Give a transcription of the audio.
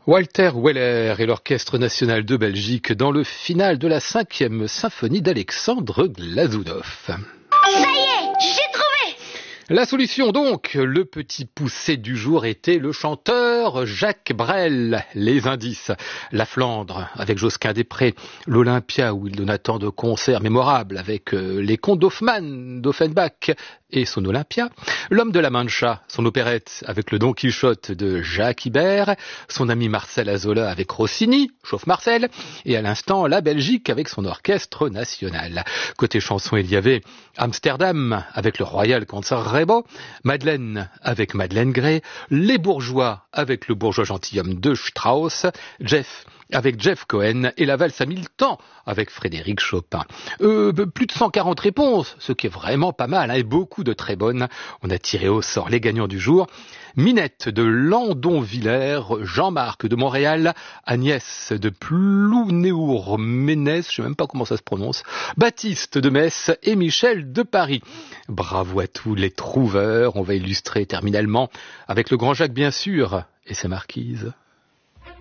Walter Weller et l'Orchestre national de Belgique dans le final de la 5e symphonie d'Alexandre Glazunov. Ça y est, j'ai trouvé! La solution donc, le petit poussé du jour était le chanteur Jacques Brel. Les indices, la Flandre avec Josquin des Prés, l'Olympia où il donna tant de concerts mémorables avec les contes d'Offenbach et son Olympia, l'Homme de la Mancha, son opérette avec le Don Quichotte de Jacques Ibert, son ami Marcel Azola avec Rossini, chauffe Marcel, et à l'instant la Belgique avec son orchestre national. Côté chanson, il y avait Amsterdam avec le Royal Concertgebouw, Madeleine avec Madeleine Gray, Les Bourgeois avec le bourgeois gentilhomme de Strauss, Jeff avec Jeff Cohen et la valse à 1000 temps avec Frédéric Chopin. Plus de 140 réponses, ce qui est vraiment pas mal, et beaucoup de très bonnes. On a tiré au sort les gagnants du jour. Minette de Landonvillers, Jean-Marc de Montréal, Agnès de Plounéour-Ménès, je sais même pas comment ça se prononce, Baptiste de Metz et Michel de Paris. Bravo à tous les trouveurs. On va illustrer terminalement avec le grand Jacques bien sûr et ses marquises.